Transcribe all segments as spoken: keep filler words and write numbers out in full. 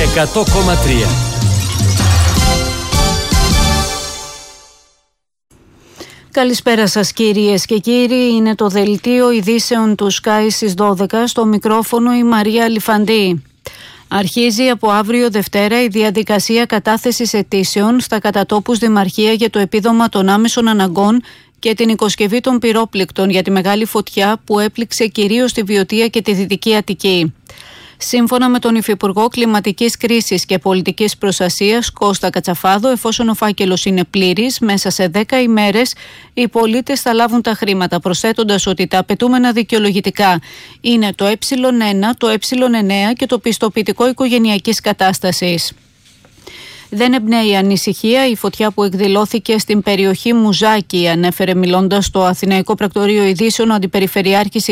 εκατό κόμμα τρία. Καλησπέρα σας κυρίες και κύριοι, είναι το δελτίο ειδήσεων του Sky στις δώδεκα, στο μικρόφωνο η Μαρία Λιφαντή. Αρχίζει από αύριο Δευτέρα η διαδικασία κατάθεσης αιτήσεων στα κατατόπους Δημαρχία για το επίδομα των άμεσων αναγκών και την οικοσκευή των πυρόπληκτων για τη μεγάλη φωτιά που έπληξε κυρίως τη Βιωτία και τη Δυτική Αττική. Σύμφωνα με τον Υφυπουργό Κλιματικής Κρίσης και Πολιτικής Προστασίας Κώστα Κατσαφάδο, εφόσον ο φάκελος είναι πλήρης, μέσα σε δέκα ημέρες οι πολίτες θα λάβουν τα χρήματα, προσθέτοντας ότι τα απαιτούμενα δικαιολογητικά είναι το Ε1, το Ε9 και το πιστοποιητικό οικογενειακής κατάστασης. Δεν εμπνέει ανησυχία η φωτιά που εκδηλώθηκε στην περιοχή Μουζάκη, ανέφερε μιλώντας στο Αθηναϊκό Πρακτορείο Ειδήσεων ο Αντιπεριφερειάρχης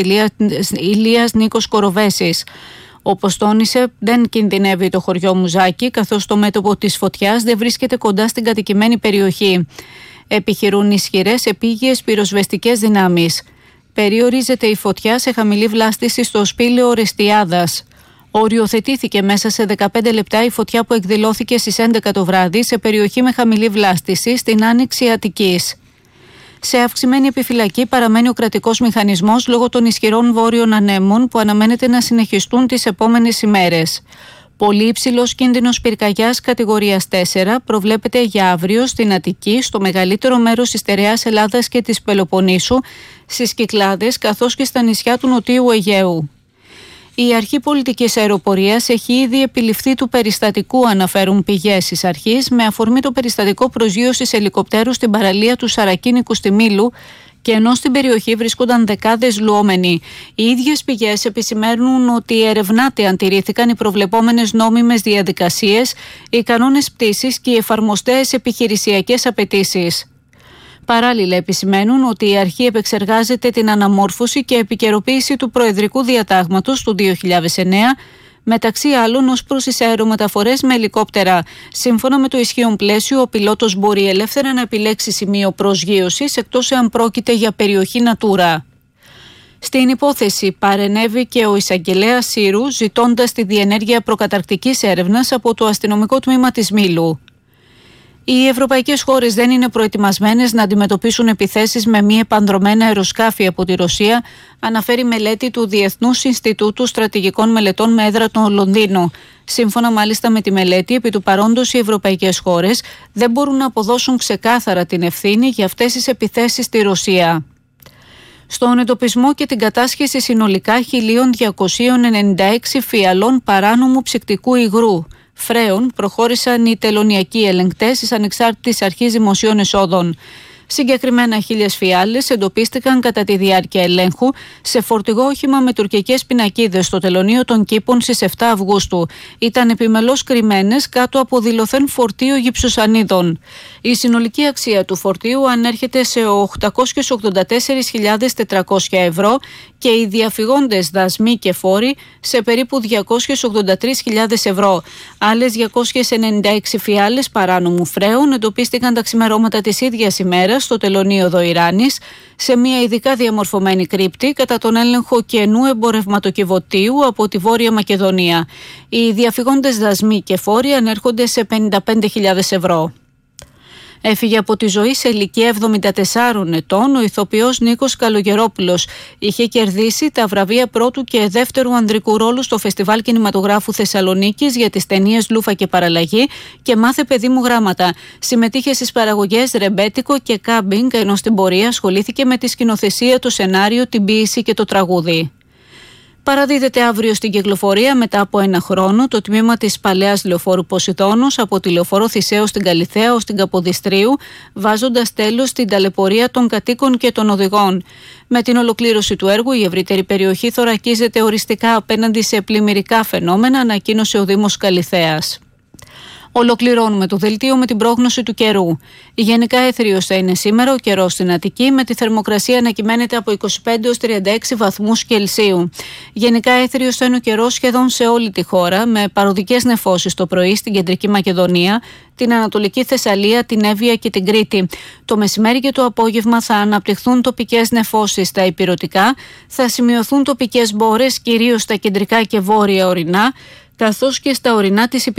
Ηλίας Νίκος Κοροβέσης. Όπως τόνισε, δεν κινδυνεύει το χωριό Μουζάκη, καθώς το μέτωπο της φωτιάς δεν βρίσκεται κοντά στην κατοικημένη περιοχή. Επιχειρούν ισχυρές επίγειες πυροσβεστικές δυνάμεις. Περιορίζεται η φωτιά σε χαμηλή βλάστηση στο σπήλαιο Ορεστιάδας. Οριοθετήθηκε μέσα σε δεκαπέντε λεπτά η φωτιά που εκδηλώθηκε στις έντεκα το βράδυ σε περιοχή με χαμηλή βλάστηση στην Άνοιξη Αττικής. Σε αυξημένη επιφυλακή παραμένει ο κρατικός μηχανισμός λόγω των ισχυρών βόρειων ανέμων που αναμένεται να συνεχιστούν τις επόμενες ημέρες. Πολύ υψηλός κίνδυνος πυρκαγιάς κατηγορίας τέσσερα προβλέπεται για αύριο στην Αττική, στο μεγαλύτερο μέρος της στερεάς Ελλάδας και της Πελοποννήσου, στις Κυκλάδες καθώς και στα νησιά του Νοτίου Αιγαίου. Η Αρχή Πολιτικής Αεροπορίας έχει ήδη επιληφθεί του περιστατικού, αναφέρουν πηγές της αρχής, με αφορμή το περιστατικό προσγείωσης ελικοπτέρου στην παραλία του Σαρακίνικου στη Μήλου, και ενώ στην περιοχή βρίσκονταν δεκάδες λουόμενοι. Οι ίδιες πηγές επισημαίνουν ότι ερευνάται αν τηρήθηκαν οι προβλεπόμενες νόμιμες διαδικασίες, οι κανόνες πτήσης και οι εφαρμοστές επιχειρησιακές απαιτήσεις. Παράλληλα, επισημαίνουν ότι η αρχή επεξεργάζεται την αναμόρφωση και επικαιροποίηση του Προεδρικού Διατάγματος του δύο χιλιάδες εννέα, μεταξύ άλλων ως προς τις αερομεταφορές με ελικόπτερα. Σύμφωνα με το ισχύον πλαίσιο, ο πιλότος μπορεί ελεύθερα να επιλέξει σημείο προσγείωσης, εκτός εάν πρόκειται για περιοχή Natura. Στην υπόθεση παρενέβη και ο εισαγγελέας Σύρου, ζητώντας τη διενέργεια προκαταρκτικής έρευνας από το αστυνομικό τμήμα της Μήλου. Οι ευρωπαϊκές χώρες δεν είναι προετοιμασμένες να αντιμετωπίσουν επιθέσεις με μη επανδρωμένα αεροσκάφη από τη Ρωσία, αναφέρει μελέτη του Διεθνούς Ινστιτούτου Στρατηγικών Μελετών με έδρα το Λονδίνο. Σύμφωνα μάλιστα με τη μελέτη, επί του παρόντος οι ευρωπαϊκές χώρες δεν μπορούν να αποδώσουν ξεκάθαρα την ευθύνη για αυτές τις επιθέσεις στη Ρωσία. Στον εντοπισμό και την κατάσχεση συνολικά χίλια διακόσια ενενήντα έξι φιαλών παράνομου ψυκτικού υγρού φρέων προχώρησαν οι τελωνιακοί ελεγκτές της Ανεξάρτητης Αρχής Δημοσίων Εσόδων. Συγκεκριμένα χίλιες φιάλες εντοπίστηκαν κατά τη διάρκεια ελέγχου σε φορτηγό όχημα με τουρκικές πινακίδες στο τελωνείο των Κήπων στις επτά Αυγούστου. Ήταν επιμελώς κρυμμένες κάτω από δηλωθέν φορτίο γυψοσανίδων. Η συνολική αξία του φορτίου ανέρχεται σε οκτακόσιες ογδόντα τέσσερις χιλιάδες τετρακόσια ευρώ και οι διαφυγόντες δασμοί και φόροι σε περίπου διακόσιες ογδόντα τρεις χιλιάδες ευρώ. Άλλες διακόσιες ενενήντα έξι φιάλες παράνομου φρέων εντοπίστηκαν τα ξημερώματα της ίδιας ημέρας στο τελωνείο Δοϊράνης, σε μια ειδικά διαμορφωμένη κρύπτη κατά τον έλεγχο κενού εμπορευματοκιβωτίου από τη Βόρεια Μακεδονία. Οι διαφυγόντες δασμοί και φόροι ανέρχονται σε πενήντα πέντε χιλιάδες ευρώ. Έφυγε από τη ζωή σε ηλικία εβδομήντα τεσσάρων ετών ο ηθοποιός Νίκος Καλογερόπουλος. Είχε κερδίσει τα βραβεία πρώτου και δεύτερου ανδρικού ρόλου στο Φεστιβάλ Κινηματογράφου Θεσσαλονίκης για τις ταινίες Λούφα και Παραλλαγή και Μάθε παιδί μου γράμματα. Συμμετείχε στις παραγωγές Ρεμπέτικο και Κάμπινγκ, ενώ στην πορεία ασχολήθηκε με τη σκηνοθεσία, το σενάριο, την ποίηση και το τραγούδι. Παραδίδεται αύριο στην κυκλοφορία μετά από ένα χρόνο το τμήμα της παλαιάς λεωφόρου Ποσειδώνος από τη λεωφόρο Θησέως στην Καλιθέα ως την Καποδιστρίου, βάζοντας τέλος στην ταλαιπωρία των κατοίκων και των οδηγών. Με την ολοκλήρωση του έργου, η ευρύτερη περιοχή θωρακίζεται οριστικά απέναντι σε πλημμυρικά φαινόμενα, ανακοίνωσε ο Δήμος Καλιθέας. Ολοκληρώνουμε το δελτίο με την πρόγνωση του καιρού. Γενικά έθριος θα είναι σήμερα ο καιρός στην Αττική, με τη θερμοκρασία να κυμαίνεται από είκοσι πέντε έως τριάντα έξι βαθμούς Κελσίου. Γενικά έθριος θα είναι ο καιρός σχεδόν σε όλη τη χώρα, με παροδικές νεφώσεις το πρωί στην Κεντρική Μακεδονία, την Ανατολική Θεσσαλία, την Εύβοια και την Κρήτη. Το μεσημέρι και το απόγευμα θα αναπτυχθούν τοπικές νεφώσεις στα ηπειρωτικά, θα σημειωθούν τοπικές μπόρες κυρίως στα κεντρικά και βόρεια ορεινά, καθώς και στα ορεινά της